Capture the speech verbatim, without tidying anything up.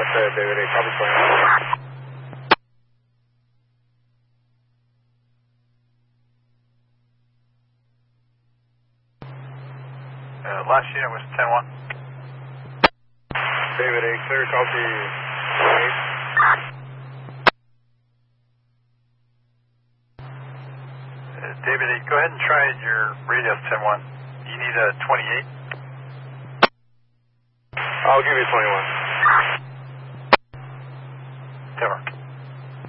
uh, David eight, copy twenty-one. Uh, last unit was ten one. David eight, clear, copy eight. Uh, David eight, go ahead and try your radios ten one. You need a twenty-eight? I'll give you twenty-one.